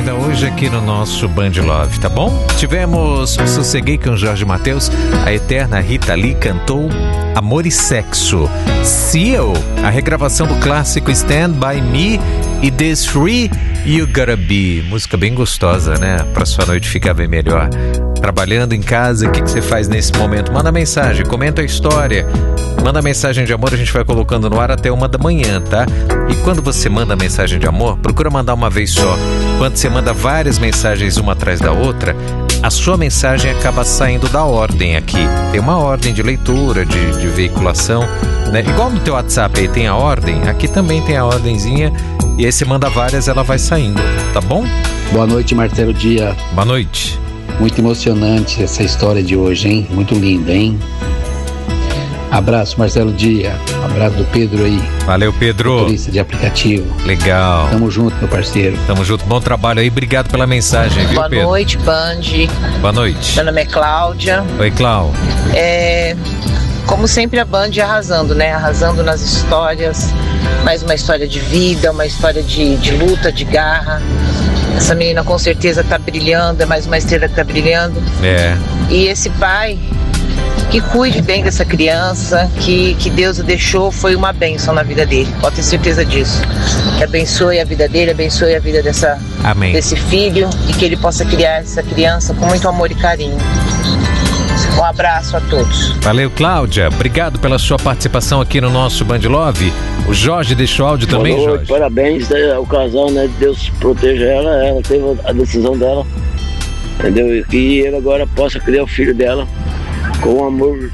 ainda hoje aqui no nosso Band Love, tá bom? Tivemos Sosseguei com Jorge Mateus, a eterna Rita Lee cantou Amor e Sexo. Seal, a regravação do clássico Stand By Me e This Free You Gotta Be. Música bem gostosa, né? Pra sua noite ficar bem melhor. Trabalhando em casa, o que você faz nesse momento? Manda mensagem, comenta a história. Manda mensagem de amor, a gente vai colocando no ar até 1h, tá? E quando você manda mensagem de amor, procura mandar uma vez só. Quando você manda várias mensagens uma atrás da outra, a sua mensagem acaba saindo da ordem aqui. Tem uma ordem de leitura, de veiculação, né? Igual no teu WhatsApp aí tem a ordem, aqui também tem a ordenzinha. E aí você manda várias, ela vai saindo, tá bom? Boa noite, Marcelo Dia. Boa noite. Muito emocionante essa história de hoje, hein? Muito linda, hein? Abraço, Marcelo Dia. Abraço do Pedro aí. Valeu, Pedro. Motorista de aplicativo. Legal. Tamo junto, meu parceiro. Tamo junto. Bom trabalho aí. Obrigado pela mensagem, viu, Boa Pedro? Boa noite, Band. Boa noite. Meu nome é Cláudia. Oi, Cláudia. Como sempre, a Band arrasando, né? Arrasando nas histórias. Mais uma história de vida, uma história de luta, de garra. Essa menina com certeza tá brilhando, é mais uma estrela que tá brilhando. E esse pai, que cuide bem dessa criança, que Deus o deixou, foi uma bênção na vida dele. Pode ter certeza disso. Que abençoe a vida dele, abençoe a vida desse filho e que ele possa criar essa criança com muito amor e carinho. Um abraço a todos. Valeu, Cláudia. Obrigado pela sua participação aqui no nosso Band Love. O Jorge deixou áudio também, Boa noite, Jorge. Parabéns ao casal, né? Deus proteja ela teve a decisão dela, entendeu? E que ele agora possa criar o filho dela com o amor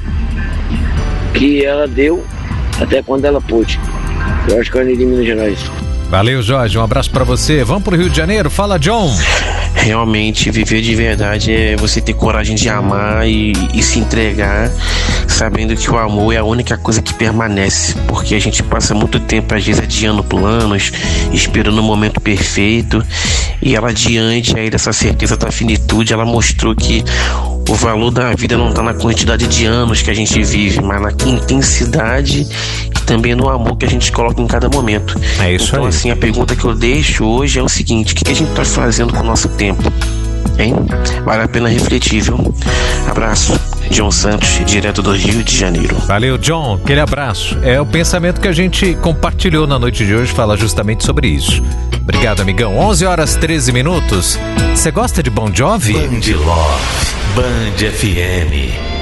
que ela deu até quando ela pôde. Jorge Carneiro de Minas Gerais. Valeu, Jorge. Um abraço pra você. Vamos pro Rio de Janeiro. Fala, John. Realmente, viver de verdade é você ter coragem de amar e se entregar, sabendo que o amor é a única coisa que permanece, porque a gente passa muito tempo, às vezes, adiando planos, esperando o momento perfeito, e ela, diante aí dessa certeza da finitude, ela mostrou que o valor da vida não está na quantidade de anos que a gente vive, mas na intensidade e também no amor que a gente coloca em cada momento. É isso então, aí. assim, a pergunta que eu deixo hoje é o seguinte: o que a gente está fazendo com o nosso tempo? Hein? Vale a pena refletir, viu? Abraço. John Santos, direto do Rio de Janeiro. Valeu, John. Aquele abraço. É o pensamento que a gente compartilhou na noite de hoje, fala justamente sobre isso. Obrigado, amigão. 11h13. Você gosta de Bon Jovi? Band Love, Band FM.